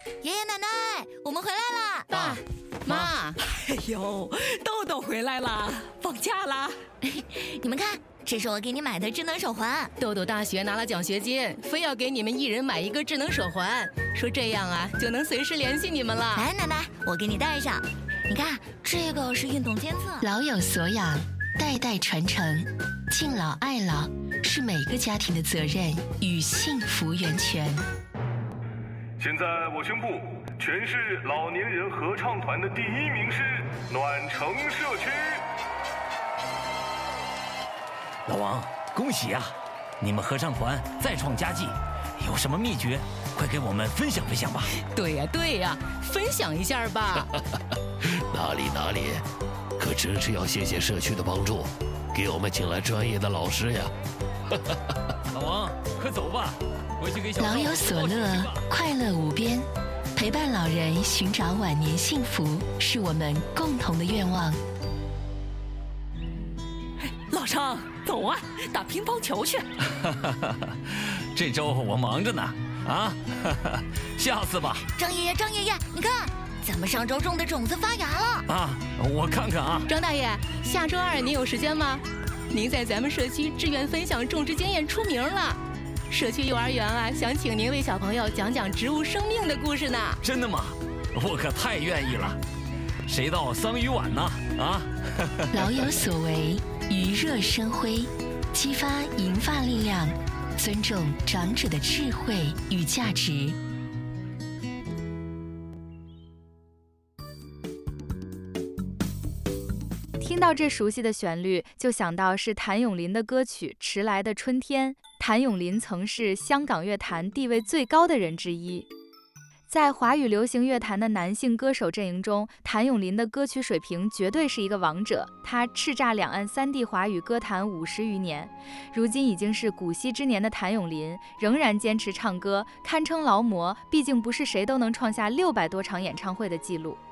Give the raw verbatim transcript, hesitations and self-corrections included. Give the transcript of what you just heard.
爷爷奶奶，我们回来啦！ 爸妈， 哎呦，豆豆回来啦，放假啦！ 你们看，这是我给你买的智能手环。 豆豆大学拿了奖学金，非要给你们一人买一个智能手环，说这样啊就能随时联系你们了。 来，奶奶，我给你戴上。你看，这个是运动监测。 老有所养，代代传承，敬老爱老是每个家庭的责任与幸福源泉。 现在我宣布，全市老年人合唱团的第一名是暖城社区。 老王，恭喜啊！你们合唱团再创佳绩，有什么秘诀？快给我们分享分享吧。 对呀对呀，分享一下吧。 哪里哪里，可真是要谢谢社区的帮助，给我们请来专业的老师呀。 老王，快走吧，回去给小老有所乐，快乐无边，陪伴老人寻找晚年幸福，是我们共同的愿望。 老张，走啊，打乒乓球去。 这周我忙着呢，啊，下次吧。 张爷爷，张爷爷，你看，咱们上周种的种子发芽了。 啊，我看看啊。 张大爷，下周二您有时间吗？您在咱们社区志愿分享种植经验出名了，社区幼儿园啊，想请您为小朋友讲讲植物生命的故事呢。 真的吗？我可太愿意了。谁到桑榆晚呢？啊！ 老有所为，余热生辉，激发银发力量，尊重长者的智慧与价值。 听到这熟悉的旋律，就想到是谭咏麟的歌曲《迟来的春天》。谭咏麟曾是香港乐坛地位最高的人之一，在华语流行乐坛的男性歌手阵营中，谭咏麟的歌曲水平绝对是一个王者。他叱咤两岸三地华语歌坛五十余年，如今已经是古稀之年的谭咏麟，仍然坚持唱歌，堪称劳模。毕竟不是谁都能创下六百多场演唱会的记录。